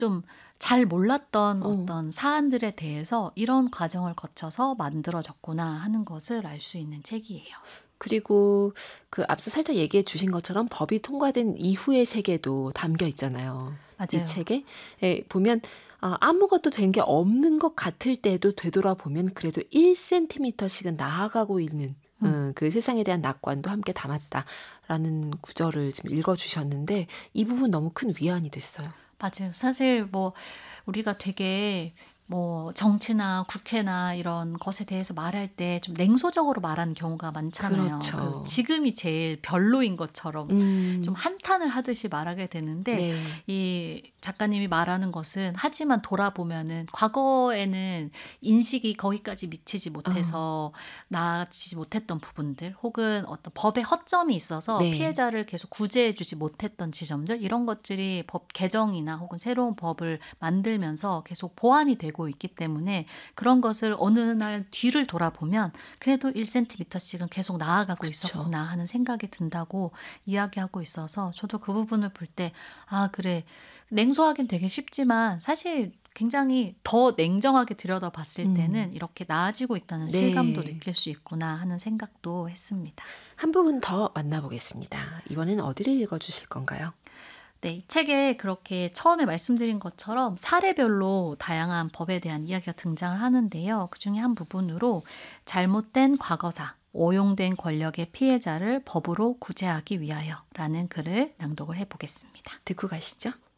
좀 잘 몰랐던 어. 어떤 사안들에 대해서 이런 과정을 거쳐서 만들어졌구나 하는 것을 알 수 있는 책이에요. 그리고 그 앞서 살짝 얘기해 주신 것처럼 법이 통과된 이후의 세계도 담겨 있잖아요. 이 맞아요. 책에. 예, 보면 아무것도 된 게 없는 것 같을 때도 되돌아보면 그래도 1cm씩은 나아가고 있는 그 세상에 대한 낙관도 함께 담았다라는 구절을 지금 읽어 주셨는데 이 부분 너무 큰 위안이 됐어요. 맞아요. 사실 뭐 우리가 되게 뭐 정치나 국회나 이런 것에 대해서 말할 때 좀 냉소적으로 말하는 경우가 많잖아요. 그 그렇죠. 지금이 제일 별로인 것처럼 좀 음. 한탄을 하듯이 말하게 되는데 네. 이 작가님이 말하는 것은 하지만 돌아보면은 과거에는 인식이 거기까지 미치지 어. 못해서 나아지지 못했던 부분들 혹은 어떤 법의 허점이 있어서 네. 피해자를 계속 구제해 주지 못했던 지점들 이런 것들이 법 개정이나 혹은 새로운 법을 만들면서 계속 보완이 되고 있기 때문에 그런 것을 어느 날 뒤를 돌아보면 그래도 1cm씩은 계속 나아가고 그쵸. 있었구나 하는 생각이 든다고 이야기하고 있어서 저도 그 부분을 볼 때 아 그래 냉소하긴 되게 쉽지만 사실 굉장히 더 냉정하게 들여다봤을 음. 때는 이렇게 나아지고 있다는 실감도 네. 느낄 수 있구나 하는 생각도 했습니다. 한 부분 더 만나보겠습니다. 이번에는 어디를 읽어 주실 건가요? 네, 이 책에 그렇게 처음에 말씀드린 것처럼 사례별로 다양한 법에 대한 이야기가 등장을 하는데요. 그중에 한 부분으로 잘못된 과거사, 오용된 권력의 피해자를 법으로 구제하기 위하여라는 글을 낭독을 해보겠습니다. 듣고 가시죠.